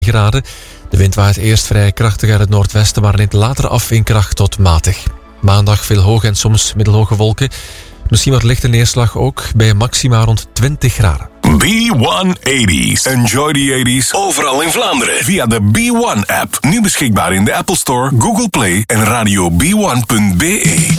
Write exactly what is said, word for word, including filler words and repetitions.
graden. De wind waait eerst vrij krachtig uit het noordwesten, maar neemt later af in kracht tot matig. Maandag veel hoge en soms middelhoge wolken. Misschien wat lichte neerslag ook, bij maxima rond twintig graden. B honderdtachtig. Enjoy the eighties overal in Vlaanderen via de B one app. Nu beschikbaar in de Apple Store, Google Play en radio b one punt b e.